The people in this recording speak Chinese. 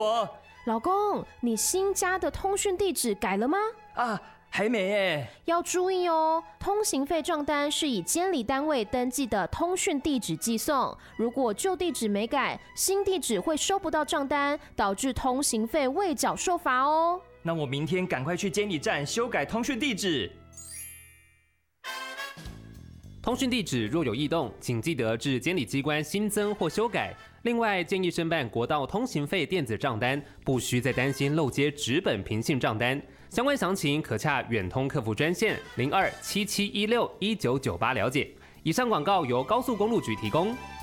老公，你新家的通讯地址改了吗？ 还没耶。 要注意哦，通行费账单是以监理单位登记的通讯地址寄送，如果旧地址没改，新地址会收不到账单，导致通行费未缴受罚哦。 那我明天赶快去监理站修改通讯地址。 通讯地址若有异动，请记得至监理机关新增或修改。另外，建议申办国道通行费电子账单，不需再担心漏接纸本平信账单。相关详情可洽远通客服专线02-7716-1998了解。以上广告由高速公路局提供。